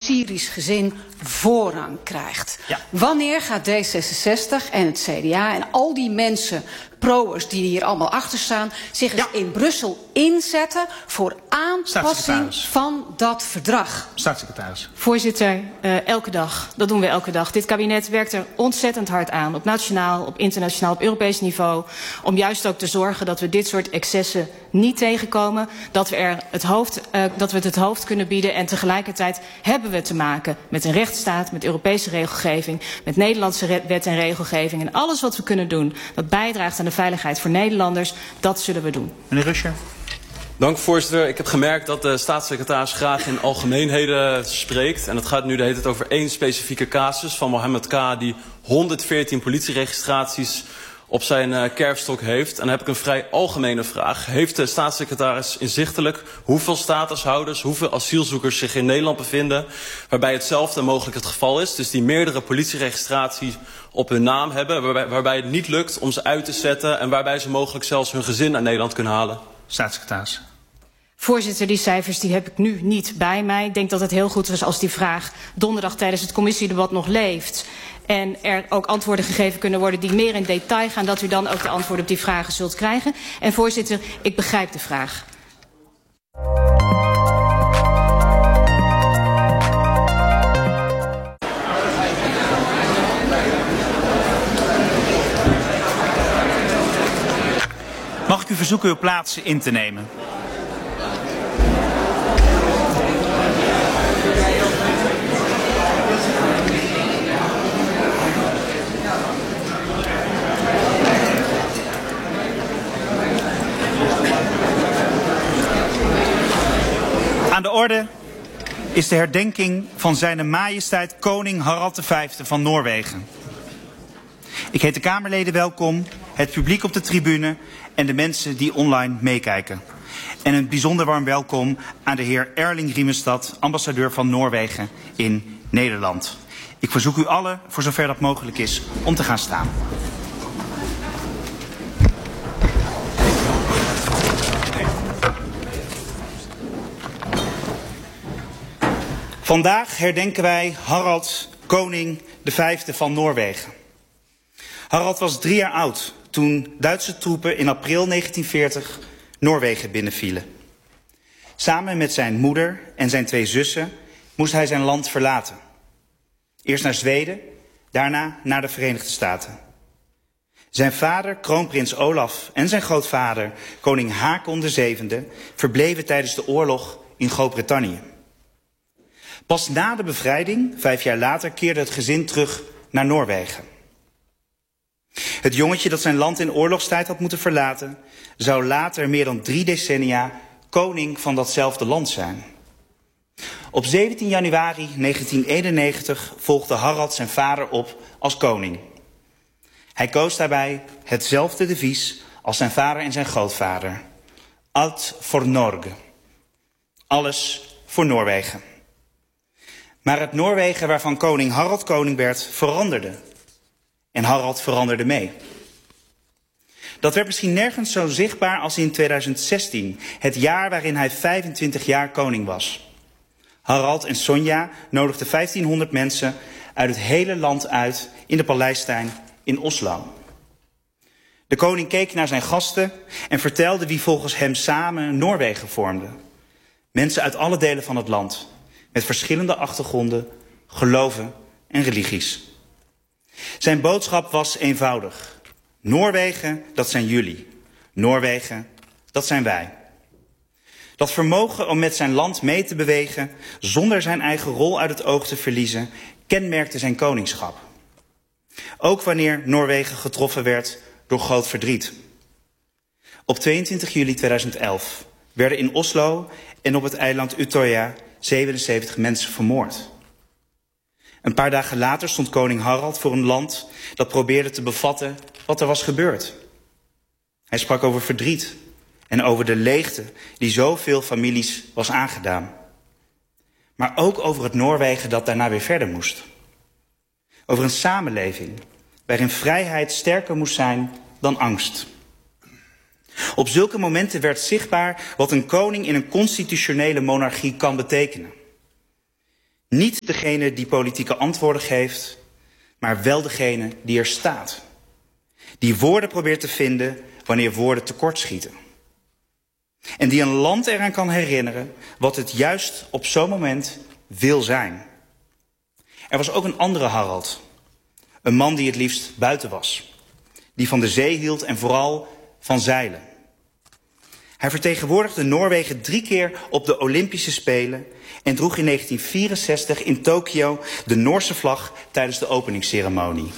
Syrisch gezin voorrang krijgt. Ja. Wanneer gaat D66 en het CDA en al die mensen, pro'ers die hier allemaal achter staan, zich eens in Brussel inzetten voor aanpassing van dat verdrag? Staatssecretaris. Voorzitter, elke dag. Dat doen we elke dag. Dit kabinet werkt er ontzettend hard aan. Op nationaal, op internationaal, op Europees niveau. Om juist ook te zorgen dat we dit soort excessen niet tegenkomen. Dat we het hoofd kunnen bieden. En tegelijkertijd hebben we te maken met een rechtsstaat, met Europese regelgeving, met Nederlandse wet en regelgeving. En alles wat we kunnen doen dat bijdraagt aan de veiligheid voor Nederlanders, dat zullen we doen. Meneer Ruscher. Dank voorzitter. Ik heb gemerkt dat de staatssecretaris graag in algemeenheden spreekt. En het gaat nu de hele tijd over één specifieke casus van Mohammed K. die 114 politieregistraties op zijn kerfstok heeft. En dan heb ik een vrij algemene vraag. Heeft de staatssecretaris inzichtelijk hoeveel statushouders, hoeveel asielzoekers zich in Nederland bevinden, waarbij hetzelfde mogelijk het geval is, dus die meerdere politieregistraties op hun naam hebben, waarbij het niet lukt om ze uit te zetten en waarbij ze mogelijk zelfs hun gezin naar Nederland kunnen halen? Staatssecretaris. Voorzitter, die cijfers die heb ik nu niet bij mij. Ik denk dat het heel goed is als die vraag donderdag tijdens het commissiedebat nog leeft. En er ook antwoorden gegeven kunnen worden die meer in detail gaan, dat u dan ook de antwoorden op die vragen zult krijgen. En voorzitter, ik begrijp de vraag. Mag ik u verzoeken uw plaats in te nemen? Aan de orde is de herdenking van Zijne Majesteit Koning Harald V van Noorwegen. Ik heet de Kamerleden welkom, het publiek op de tribune en de mensen die online meekijken. En een bijzonder warm welkom aan de heer Erling Riemestad, ambassadeur van Noorwegen in Nederland. Ik verzoek u allen, voor zover dat mogelijk is, om te gaan staan. Vandaag herdenken wij Harald, koning V van Noorwegen. Harald was 3 jaar oud toen Duitse troepen in april 1940 Noorwegen binnenvielen. Samen met zijn moeder en zijn 2 zussen moest hij zijn land verlaten. Eerst naar Zweden, daarna naar de Verenigde Staten. Zijn vader, kroonprins Olaf, en zijn grootvader, koning Haakon VII, verbleven tijdens de oorlog in Groot-Brittannië. Pas na de bevrijding, 5 jaar later, keerde het gezin terug naar Noorwegen. Het jongetje dat zijn land in oorlogstijd had moeten verlaten, zou later meer dan 3 decennia koning van datzelfde land zijn. Op 17 januari 1991 volgde Harald zijn vader op als koning. Hij koos daarbij hetzelfde devies als zijn vader en zijn grootvader. Alt for Norge. Alles voor Noorwegen. Maar het Noorwegen waarvan koning Harald koning werd, veranderde. En Harald veranderde mee. Dat werd misschien nergens zo zichtbaar als in 2016, het jaar waarin hij 25 jaar koning was. Harald en Sonja nodigden 1500 mensen uit het hele land uit in de Paleistuin in Oslo. De koning keek naar zijn gasten en vertelde wie volgens hem samen Noorwegen vormden. Mensen uit alle delen van het land, met verschillende achtergronden, geloven en religies. Zijn boodschap was eenvoudig. Noorwegen, dat zijn jullie. Noorwegen, dat zijn wij. Dat vermogen om met zijn land mee te bewegen, zonder zijn eigen rol uit het oog te verliezen, kenmerkte zijn koningschap. Ook wanneer Noorwegen getroffen werd door groot verdriet. Op 22 juli 2011 werden in Oslo en op het eiland Utøya 77 mensen vermoord. Een paar dagen later stond koning Harald voor een land dat probeerde te bevatten wat er was gebeurd. Hij sprak over verdriet en over de leegte die zoveel families was aangedaan. Maar ook over het Noorwegen dat daarna weer verder moest. Over een samenleving waarin vrijheid sterker moest zijn dan angst. Op zulke momenten werd zichtbaar wat een koning in een constitutionele monarchie kan betekenen. Niet degene die politieke antwoorden geeft, maar wel degene die er staat. Die woorden probeert te vinden wanneer woorden tekortschieten. En die een land eraan kan herinneren wat het juist op zo'n moment wil zijn. Er was ook een andere Harald. Een man die het liefst buiten was. Die van de zee hield en vooral van zeilen. Hij vertegenwoordigde Noorwegen 3 keer op de Olympische Spelen en droeg in 1964 in Tokio de Noorse vlag tijdens de openingsceremonie.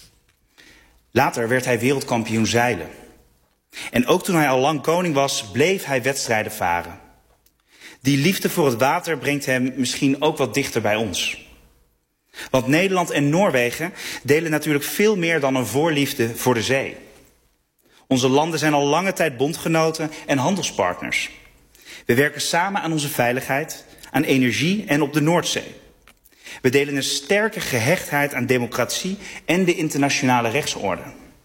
Later werd hij wereldkampioen zeilen. En ook toen hij al lang koning was, bleef hij wedstrijden varen. Die liefde voor het water brengt hem misschien ook wat dichter bij ons. Want Nederland en Noorwegen delen natuurlijk veel meer dan een voorliefde voor de zee. Onze landen zijn al lange tijd bondgenoten en handelspartners. We werken samen aan onze veiligheid, aan energie en op de Noordzee. We delen een sterke gehechtheid aan democratie en de internationale rechtsorde.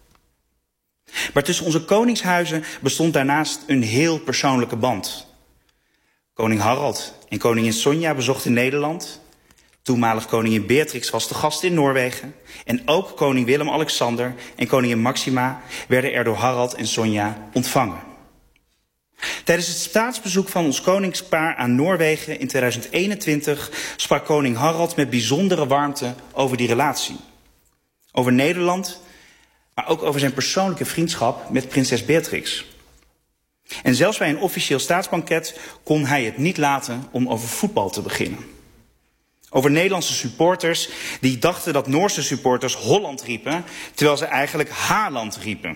Maar tussen onze koningshuizen bestond daarnaast een heel persoonlijke band. Koning Harald en koningin Sonja bezochten Nederland. Toenmalig koningin Beatrix was de gast in Noorwegen. En ook koning Willem-Alexander en koningin Maxima werden er door Harald en Sonja ontvangen. Tijdens het staatsbezoek van ons koningspaar aan Noorwegen in 2021 sprak koning Harald met bijzondere warmte over die relatie. Over Nederland, maar ook over zijn persoonlijke vriendschap met prinses Beatrix. En zelfs bij een officieel staatsbanket kon hij het niet laten om over voetbal te beginnen. Over Nederlandse supporters die dachten dat Noorse supporters Holland riepen, terwijl ze eigenlijk Haaland riepen.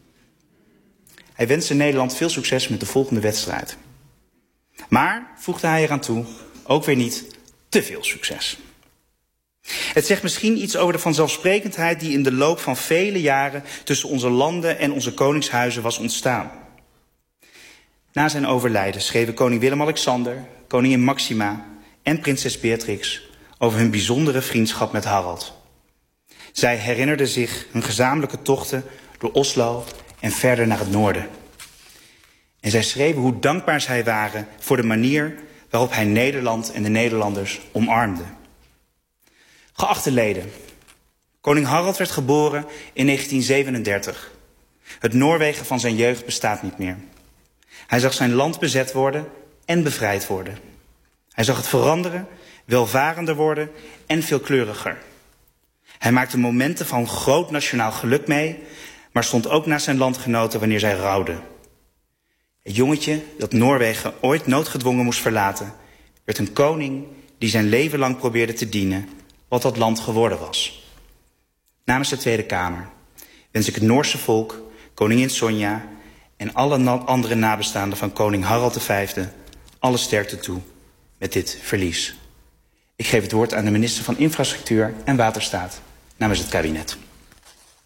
Hij wenste Nederland veel succes met de volgende wedstrijd. Maar, voegde hij eraan toe, ook weer niet te veel succes. Het zegt misschien iets over de vanzelfsprekendheid die in de loop van vele jaren tussen onze landen en onze koningshuizen was ontstaan. Na zijn overlijden schreven koning Willem-Alexander, koningin Maxima en prinses Beatrix over hun bijzondere vriendschap met Harald. Zij herinnerden zich hun gezamenlijke tochten door Oslo en verder naar het noorden. En zij schreven hoe dankbaar zij waren voor de manier waarop hij Nederland en de Nederlanders omarmde. Geachte leden, koning Harald werd geboren in 1937. Het Noorwegen van zijn jeugd bestaat niet meer. Hij zag zijn land bezet worden en bevrijd worden. Hij zag het veranderen, welvarender worden en veelkleuriger. Hij maakte momenten van groot nationaal geluk mee, maar stond ook naast zijn landgenoten wanneer zij rouwden. Het jongetje dat Noorwegen ooit noodgedwongen moest verlaten, werd een koning die zijn leven lang probeerde te dienen wat dat land geworden was. Namens de Tweede Kamer wens ik het Noorse volk, koningin Sonja en alle andere nabestaanden van koning Harald V alle sterkte toe met dit verlies. Ik geef het woord aan de minister van Infrastructuur en Waterstaat namens het kabinet.